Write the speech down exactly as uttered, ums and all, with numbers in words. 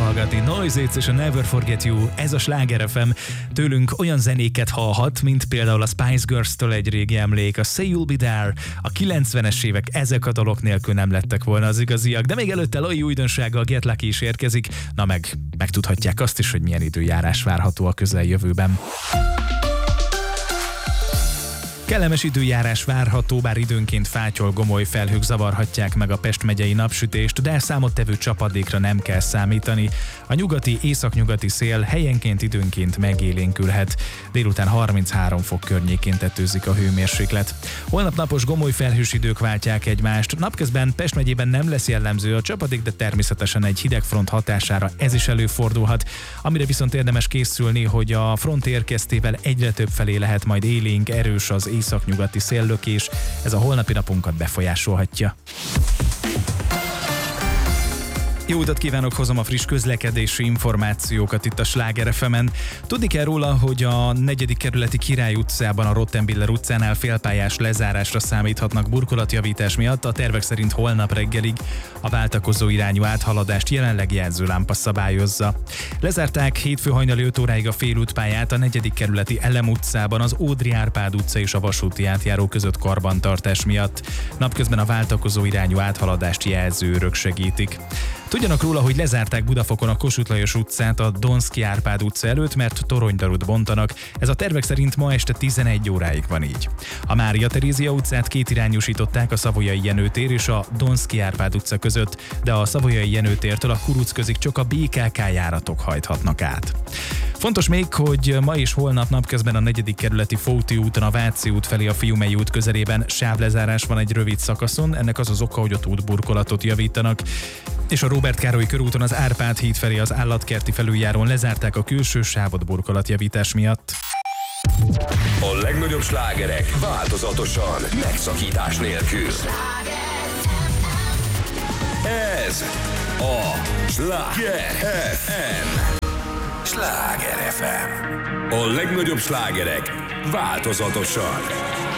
hallgatni. Noises és a Never Forget You, ez a Sláger ef em. Tőlünk olyan zenéket hallhat, mint például a Spice Girls-től egy régi emlék, a Say You'll Be There, a kilencvenes évek, ezek a dalok nélkül nem lettek volna az igaziak, de még előtte Loi újdonsága, a Get Lucky is érkezik, na meg megtudhatják azt is, hogy milyen időjárás várható a közeljövőben. Kellemes időjárás várható, bár időnként fátyol, gomoly felhők zavarhatják meg a Pest megyei napsütést, de számottevő csapadékra nem kell számítani. A nyugati, északnyugati szél helyenként időnként megélénkülhet. Délután harminchárom fok környékén tetőzik a hőmérséklet. Holnap napos gomoly felhős idők váltják egymást. Napközben Pest megyében nem lesz jellemző a csapadék, de természetesen egy hideg front hatására ez is előfordulhat. Amire viszont érdemes készülni, hogy a front érkeztével egyre több felé lehet majd élénk, erős az északnyugati széllökés, ez a holnapi napunkat befolyásolhatja. Jó utat kívánok, hozom a friss közlekedési információkat itt a Sláger ef emen. Tudni kell róla, hogy a negyedik kerületi Király utcában a Rottenbiller utcánál félpályás lezárásra számíthatnak burkolatjavítás miatt. A tervek szerint holnap reggelig a váltakozó irányú áthaladást jelenleg jelzőlámpa szabályozza. Lezárták hétfő hajnali öt óráig a félútpályát a negyedik kerületi Elem utcában, az Ódri Árpád utca és a vasúti átjáró között karbantartás miatt. Napközben a váltakozó irányú áthaladást jelzőrök segítik. Tudjanak róla, hogy lezárták Budafokon a Kossuth Lajos utcát a Donszky Árpád utca előtt, mert toronydarut bontanak. Ez a tervek szerint ma este tizenegy óráig van így. A Mária Terézia utcát kétirányúsították a Savoyai Jenő tér és a Donszky Árpád utca között, de a Savoyai Jenő tértől a Kuruc közig csak a bé ká ká járatok hajthatnak át. Fontos még, hogy ma és holnap napközben a negyedik kerületi Fóti úton a Váci út felé a Fiumei út közelében sávlezárás van egy rövid szakaszon, ennek az az oka, hogy ott útburkolatot javítanak. És a Róbert Károly körúton az Árpád híd felé az Állatkerti felüljárón lezárták a külső sávot burkolatjavítás miatt. A legnagyobb slágerek változatosan, megszakítás nélkül. Ez a Sláger ef em. Sláger ef em. A legnagyobb slágerek változatosan.